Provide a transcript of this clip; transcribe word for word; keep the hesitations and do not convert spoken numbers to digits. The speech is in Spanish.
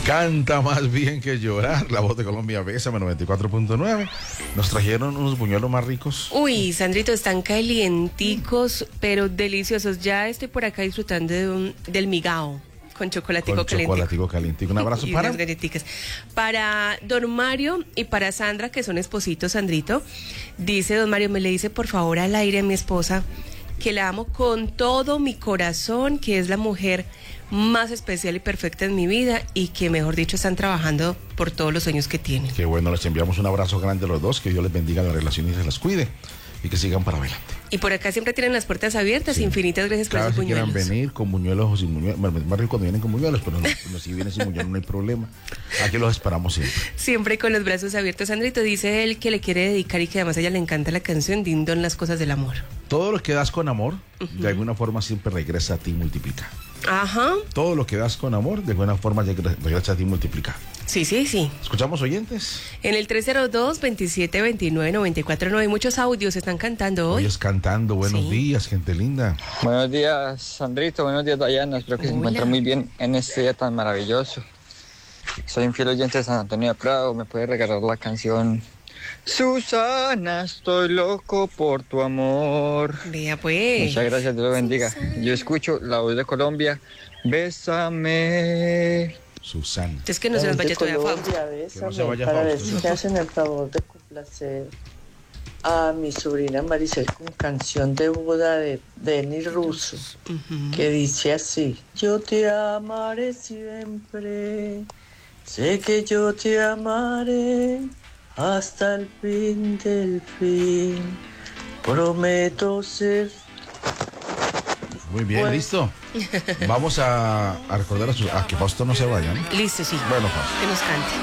Canta más bien que llorar. La voz de Colombia, Bésame noventa y cuatro punto nueve. Nos trajeron unos buñuelos más ricos. Uy, Sandrito, están calienticos, pero deliciosos. Ya estoy por acá disfrutando de un, del migao. Con chocolatico Con calientico. chocolatico calientico. Un abrazo y para... unas galletitas. Para don Mario y para Sandra, que son espositos, Sandrito. Dice don Mario, me le dice por favor al aire a mi esposa que la amo con todo mi corazón, que es la mujer más especial y perfecta en mi vida y que, mejor dicho, están trabajando por todos los sueños que tienen. Qué bueno, les enviamos un abrazo grande a los dos, que Dios les bendiga la relación y se las cuide y que sigan para adelante. Y por acá siempre tienen las puertas abiertas. Sí. Infinitas gracias Cada por esos vez que buñuelos. quieran venir con buñuelos o sin buñuelos. Bueno, es más rico cuando vienen con buñuelos, pero no, no, si vienen sin buñuelos no hay problema. Aquí los esperamos siempre. Siempre con los brazos abiertos. Sandrito, dice él que le quiere dedicar y que además a ella le encanta la canción Din Don, las cosas del amor. Todo lo que das con amor, uh-huh, de alguna forma siempre regresa a ti multiplica. Ajá. Todo lo que das con amor, de alguna forma regresa a ti multiplica. Sí, sí, sí. ¿Escuchamos oyentes? En el tres cero dos, veintisiete veintinueve, noventa y cuatro nueve, muchos audios están cantando hoy. Hoy cantando, buenos sí. días, gente linda. Buenos días, Sandrito, buenos días, Dayana, espero que Hola. se encuentren muy bien en este día tan maravilloso. Soy un fiel oyente de San Antonio de Prado, me puede regalar la canción Susana, estoy loco por tu amor. Vea pues. Muchas gracias, Dios lo bendiga. Susana. Yo escucho la voz de Colombia, Bésame. Susana. Es que no se nos vaya todavía Fausto. Que no se vaya para ver si me hacen el favor de complacer a mi sobrina Maricel con canción de boda de Denis Russo, uh-huh, que dice así: yo te amaré siempre, sé que yo te amaré hasta el fin del fin, prometo ser. Muy bien, bueno. Listo. Vamos a, a recordar a, su, a que Fausto no se vaya, ¿no? Listo, sí. Bueno, Fausto. Que nos cante.